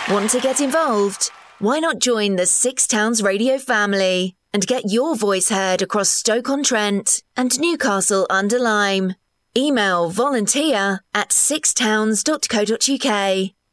Want to get involved? Why not join the Six Towns Radio family and get your voice heard across Stoke-on-Trent and Newcastle-under-Lyme? Email volunteer@sixtowns.co.uk